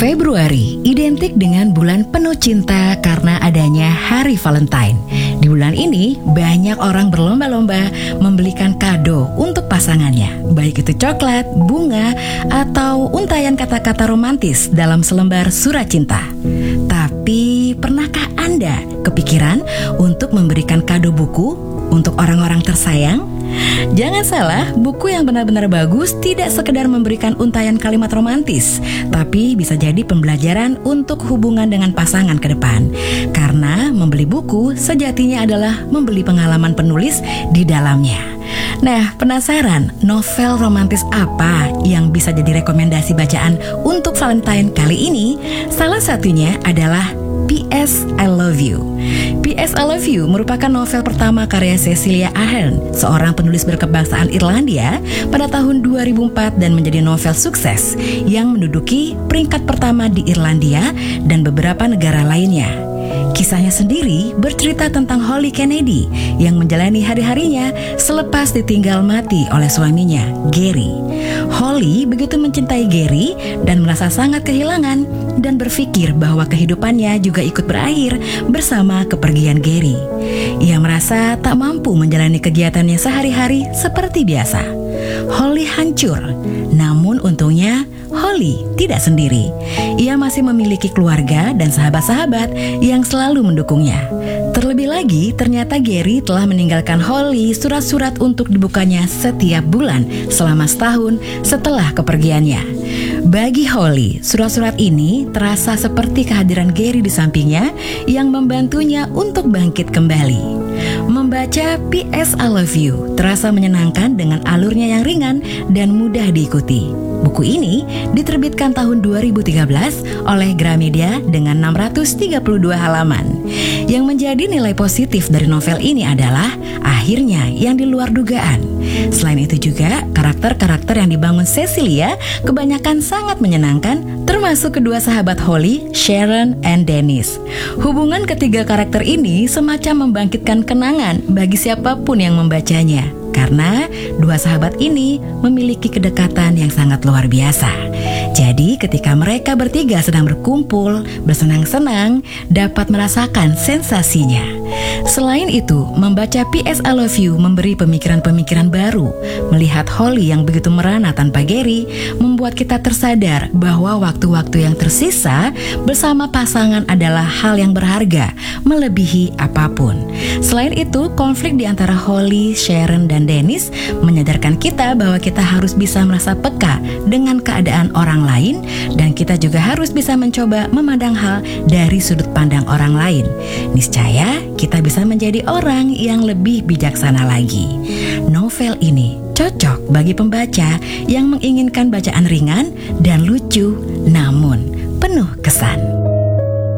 Februari identik dengan bulan penuh cinta karena adanya Hari Valentine. Di bulan ini, banyak orang berlomba-lomba membelikan kado untuk pasangannya, baik itu coklat, bunga, atau untayan kata-kata romantis dalam selembar surat cinta. Tapi, pernahkah Anda kepikiran untuk memberikan kado buku untuk orang-orang tersayang? Jangan salah, buku yang benar-benar bagus tidak sekedar memberikan untayan kalimat romantis, tapi bisa jadi pembelajaran untuk hubungan dengan pasangan ke depan. Karena membeli buku sejatinya adalah membeli pengalaman penulis di dalamnya. Nah, penasaran novel romantis apa yang bisa jadi rekomendasi bacaan untuk Valentine kali ini? Salah satunya adalah P.S. I Love You. P.S. I Love You merupakan novel pertama karya Cecilia Ahern, seorang penulis berkebangsaan Irlandia pada tahun 2004 dan menjadi novel sukses yang menduduki peringkat pertama di Irlandia dan beberapa negara lainnya. Kisahnya sendiri bercerita tentang Holly Kennedy yang menjalani hari-harinya selepas ditinggal mati oleh suaminya, Gary. Holly begitu mencintai Gary dan merasa sangat kehilangan dan berpikir bahwa kehidupannya juga ikut berakhir bersama kepergian Gary. Ia merasa tak mampu menjalani kegiatannya sehari-hari seperti biasa. Holly hancur, namun untungnya Holly tidak sendiri. Ia masih memiliki keluarga dan sahabat-sahabat yang selalu mendukungnya. Terlebih lagi, ternyata Gary telah meninggalkan Holly surat-surat untuk dibukanya setiap bulan selama setahun setelah kepergiannya. Bagi Holly, surat-surat ini terasa seperti kehadiran Gary di sampingnya yang membantunya untuk bangkit kembali. Membaca P.S. I Love You terasa menyenangkan dengan alurnya yang ringan dan mudah diikuti. Buku ini diterbitkan tahun 2013 oleh Gramedia dengan 632 halaman. Yang menjadi nilai positif dari novel ini adalah akhirnya yang di luar dugaan. Selain itu juga, karakter-karakter yang dibangun Cecilia kebanyakan sangat menyenangkan, termasuk kedua sahabat Holly, Sharon, and Dennis. Hubungan ketiga karakter ini semacam membangkitkan kenangan bagi siapapun yang membacanya. Karena dua sahabat ini memiliki kedekatan yang sangat luar biasa. Jadi ketika mereka bertiga sedang berkumpul, bersenang-senang, dapat merasakan sensasinya. Selain itu, membaca P.S. I Love You memberi pemikiran-pemikiran baru. Melihat Holly yang begitu merana tanpa Gary, membuat kita tersadar bahwa waktu-waktu yang tersisa bersama pasangan adalah hal yang berharga, melebihi apapun. Selain itu, konflik di antara Holly, Sharon, dan Dennis menyadarkan kita bahwa kita harus bisa merasa peka dengan keadaan orang lain, dan kita juga harus bisa mencoba memandang hal dari sudut pandang orang lain. Niscaya kita bisa menjadi orang yang lebih bijaksana lagi. Novel ini cocok bagi pembaca yang menginginkan bacaan ringan dan lucu, namun penuh kesan.